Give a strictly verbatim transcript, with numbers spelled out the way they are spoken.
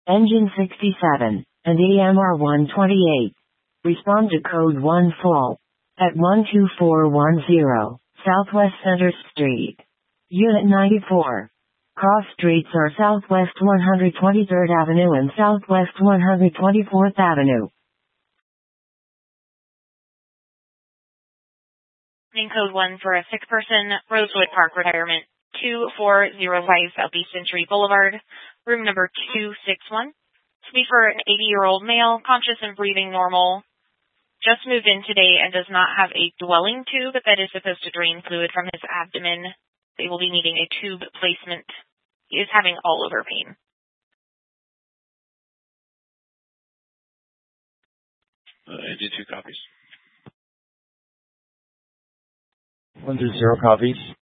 Engine sixty-seven, and E M R one twenty-eight. Respond to code one fall at one two four one zero, Southwest Center Street. Unit ninety-four. Cross streets are Southwest one hundred twenty-third Avenue and Southwest one hundred twenty-fourth Avenue. In code one for a six-person, Rosewood Park Retirement, two four zero five Southeast Century Boulevard, room number two six one. To be for an eighty-year-old male, conscious and breathing normal. Just moved in today and does not have a dwelling tube that is supposed to drain fluid from his abdomen. They will be needing a tube placement. He is having all over pain. Uh, I did two copies. One through zero copies.